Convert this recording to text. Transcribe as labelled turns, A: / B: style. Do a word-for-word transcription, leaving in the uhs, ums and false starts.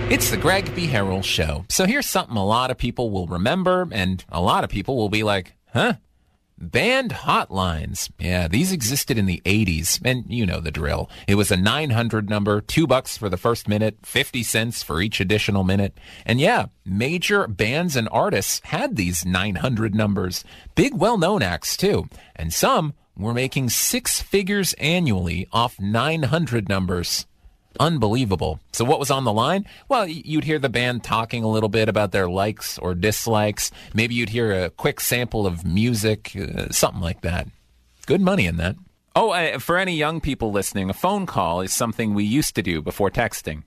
A: It's the Greg B. Harrell Show. So here's something a lot of people will remember, and a lot of people will be like, huh? Band hotlines. Yeah, these existed in the eighties, and you know the drill. It was a nine hundred number, two bucks for the first minute, fifty cents for each additional minute. And yeah, major bands and artists had these nine hundred numbers. Big well-known acts, too. And some were making six figures annually off nine hundred numbers. Unbelievable. So what was on the line? Well, you'd hear the band talking a little bit about their likes or dislikes. Maybe you'd hear a quick sample of music, uh, something like that. Good money in that. Oh, uh, for any young people listening, a phone call is something we used to do before texting.